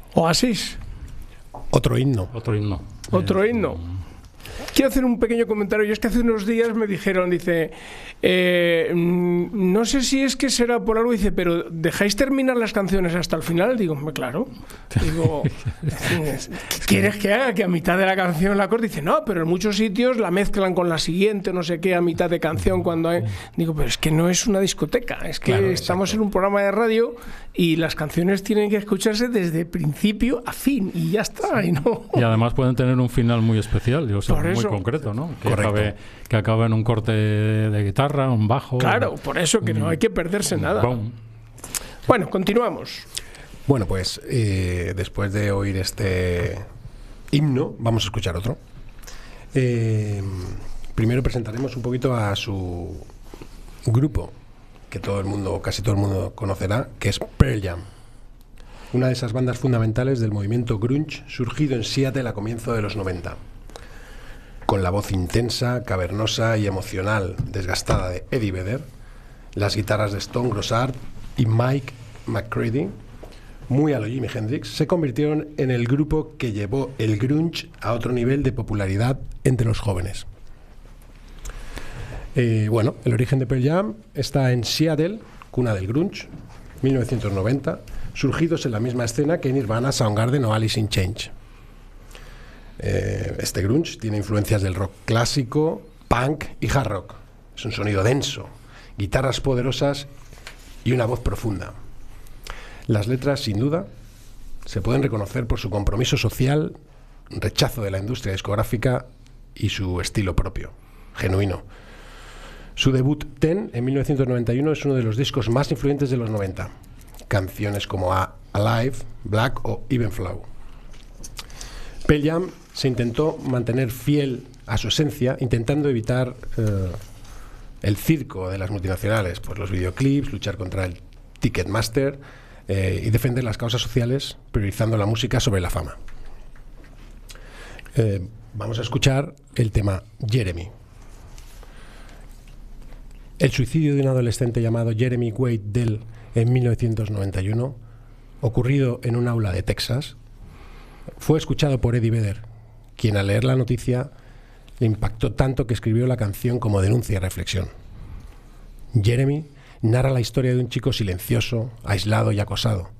Oasis. Otro himno. Otro himno. Otro himno. Quiero hacer un pequeño comentario. Yo es que hace unos días me dijeron, dice, no sé si es que será por algo, dice, pero ¿dejáis terminar las canciones hasta el final? Digo, claro. Digo, ¿quieres que haga que a mitad de la canción la corte? Dice, no, pero en muchos sitios la mezclan con la siguiente, no sé qué, a mitad de canción cuando hay... Digo, pero es que no es una discoteca, es que claro, estamos exacto. en un programa de radio y las canciones tienen que escucharse desde principio a fin y ya está. Y Y además pueden tener un final muy especial, o sea, Por muy eso. concreto, ¿no? Correcto. Que acabe en un corte de guitarra, un bajo. Claro, por eso que no hay que perderse nada. Boom. Bueno, continuamos. Bueno, pues después de oír este himno, vamos a escuchar otro. Primero presentaremos un poquito a su grupo, que todo el mundo, casi todo el mundo conocerá, que es Pearl Jam. Una de esas bandas fundamentales del movimiento grunge surgido en Seattle a comienzos de los 90. Con la voz intensa, cavernosa y emocional desgastada de Eddie Vedder, las guitarras de Stone Gossard y Mike McCready, muy a lo Jimi Hendrix, se convirtieron en el grupo que llevó el grunge a otro nivel de popularidad entre los jóvenes. Bueno, el origen de Pearl Jam está en Seattle, cuna del grunge, 1990, surgidos en la misma escena que Nirvana, Soundgarden o Alice in Chains. Este grunge tiene influencias del rock clásico, punk y hard rock. Es un sonido denso, guitarras poderosas y una voz profunda. Las letras, sin duda, se pueden reconocer por su compromiso social, rechazo de la industria discográfica y su estilo propio, genuino. Su debut, Ten, en 1991, es uno de los discos más influyentes de los 90. Canciones como Alive, Black o Even Flow. Pearl Jam se intentó mantener fiel a su esencia, intentando evitar el circo de las multinacionales, pues los videoclips, luchar contra el Ticketmaster y defender las causas sociales, priorizando la música sobre la fama. Vamos a escuchar el tema Jeremy. El suicidio de un adolescente llamado Jeremy Wade Dell en 1991, ocurrido en un aula de Texas, fue escuchado por Eddie Vedder, quien al leer la noticia le impactó tanto que escribió la canción como denuncia y reflexión. Jeremy narra la historia de un chico silencioso, aislado y acosado,